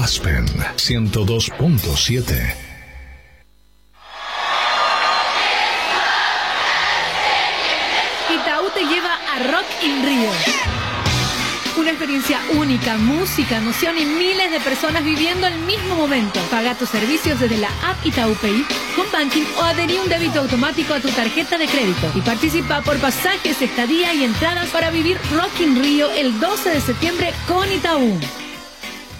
Aspen 102.7. Itaú te lleva a Rock in Rio. Una experiencia única, música, emoción y miles de personas viviendo el mismo momento. Paga tus servicios desde la app Itaú Pay, con banking o adherí un débito automático a tu tarjeta de crédito. Y participa por pasajes, estadía y entradas para vivir Rock in Rio el 12 de septiembre con Itaú.